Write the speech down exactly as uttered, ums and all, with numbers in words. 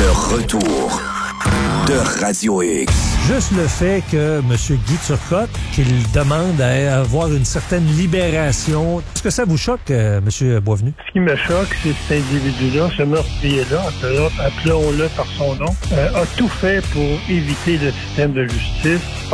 Le retour de Radio X. Juste le fait que M. Guy Turcotte, qu'il demande à avoir une certaine libération, est-ce que ça vous choque, euh, M. Boisvenu? Ce qui me choque, c'est cet individu-là, ce meurtrier-là, appelons-le par son nom, euh, a tout fait pour éviter le système de justice.